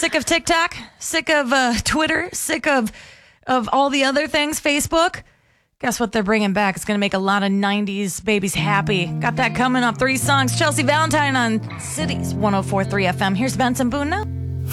Sick of TikTok? Sick of Twitter? Sick of all the other things? Facebook? Guess what they're bringing back? It's going to make a lot of 90s babies happy. Got that coming up. 3 songs. Chelsea Valentine on Cities 104.3 FM. Here's Benson Boone now.